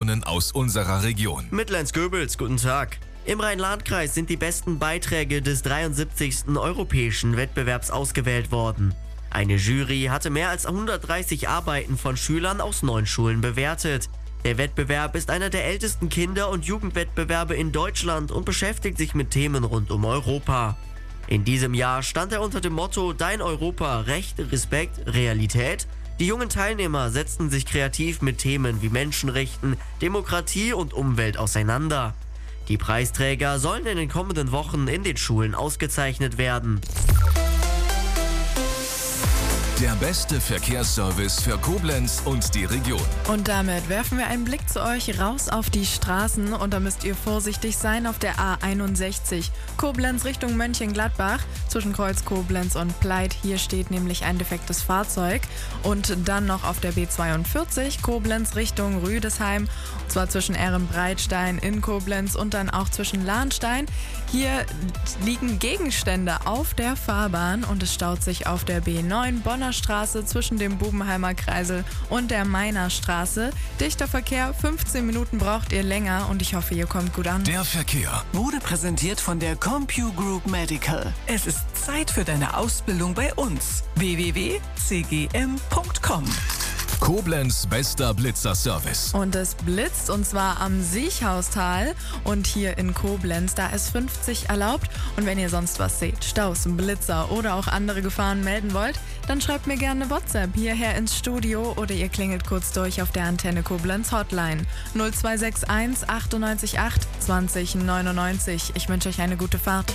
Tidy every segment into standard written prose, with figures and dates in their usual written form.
Informationen aus unserer Region. Mit Lenz Goebels, guten Tag. Im Rhein-Lahn-Kreis sind die besten Beiträge des 73. europäischen Wettbewerbs ausgewählt worden. Eine Jury hatte mehr als 130 Arbeiten von Schülern aus 9 Schulen bewertet. Der Wettbewerb ist einer der ältesten Kinder- und Jugendwettbewerbe in Deutschland und beschäftigt sich mit Themen rund um Europa. In diesem Jahr stand er unter dem Motto Dein Europa, Recht, Respekt, Realität. Die jungen Teilnehmer setzten sich kreativ mit Themen wie Menschenrechten, Demokratie und Umwelt auseinander. Die Preisträger sollen in den kommenden Wochen in den Schulen ausgezeichnet werden. Der beste Verkehrsservice für Koblenz und die Region. Und damit werfen wir einen Blick zu euch raus auf die Straßen und da müsst ihr vorsichtig sein auf der A61. Koblenz Richtung Mönchengladbach zwischen Kreuz Koblenz und Pleit. Hier steht nämlich ein defektes Fahrzeug. Und dann noch auf der B42 Koblenz Richtung Rüdesheim. Und zwar zwischen Ehrenbreitstein in Koblenz und dann auch zwischen Lahnstein. Hier liegen Gegenstände auf der Fahrbahn und es staut sich auf der B9 Bonner Straße zwischen dem Bubenheimer Kreisel und der Mainer Straße. Dichter Verkehr, 15 Minuten braucht ihr länger und ich hoffe, ihr kommt gut an. Der Verkehr wurde präsentiert von der CompuGroup Medical. Es ist Zeit für deine Ausbildung bei uns. www.cgm.com. Koblenz bester Blitzerservice. Und es blitzt und zwar am Siechhaustal und hier in Koblenz, da ist 50 erlaubt. Und wenn ihr sonst was seht, Staus, Blitzer oder auch andere Gefahren melden wollt, dann schreibt mir gerne eine WhatsApp hierher ins Studio oder ihr klingelt kurz durch auf der Antenne Koblenz Hotline 0261 98 8 20 99. Ich wünsche euch eine gute Fahrt.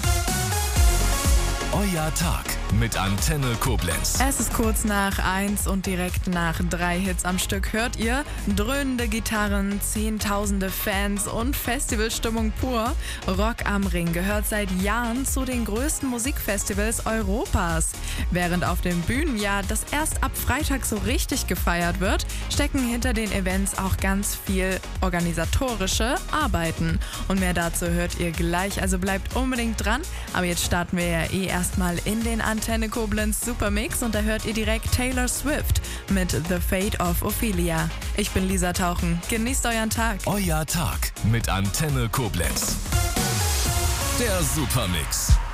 Euer Tag mit Antenne Koblenz. Es ist kurz nach 1 und direkt nach 3 Hits am Stück hört ihr dröhnende Gitarren, zehntausende Fans und Festivalstimmung pur. Rock am Ring gehört seit Jahren zu den größten Musikfestivals Europas. Während auf den Bühnen ja das erst ab Freitag so richtig gefeiert wird, stecken hinter den Events auch ganz viel organisatorische Arbeiten. Und mehr dazu hört ihr gleich, also bleibt unbedingt dran. Aber jetzt starten wir ja erstmal in den Antenne Koblenz Supermix und da hört ihr direkt Taylor Swift mit The Fate of Ophelia. Ich bin Lisa Tauchen. Genießt euren Tag. Euer Tag mit Antenne Koblenz. Der Supermix.